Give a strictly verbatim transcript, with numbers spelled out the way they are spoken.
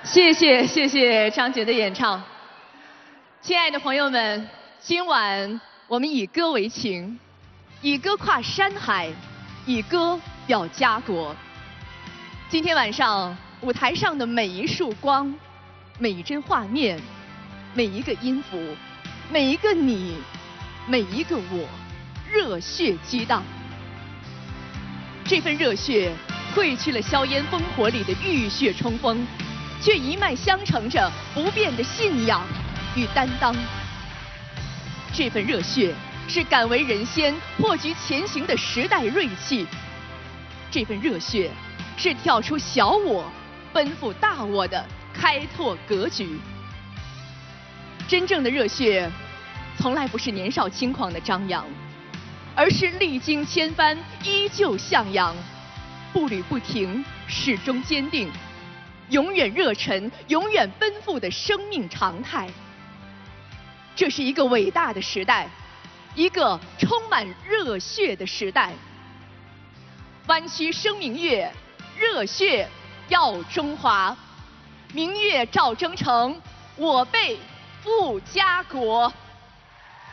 谢谢谢谢张杰的演唱。亲爱的朋友们，今晚我们以歌为情，以歌跨山海，以歌表家国。今天晚上舞台上的每一束光，每一帧画面，每一个音符，每一个你，每一个我，热血激荡。这份热血褪去了硝烟烽火里的浴血冲锋，却一脉相承着不变的信仰与担当。这份热血是敢为人先、破局前行的时代锐气。这份热血是跳出小我、奔赴大我的开拓格局。真正的热血，从来不是年少轻狂的张扬，而是历经千帆依旧向阳，步履不停，始终坚定，永远热忱，永远奔赴的生命常态。这是一个伟大的时代，一个充满热血的时代。弯曲生明月，热血耀中华。明月照征程，我辈赴家国。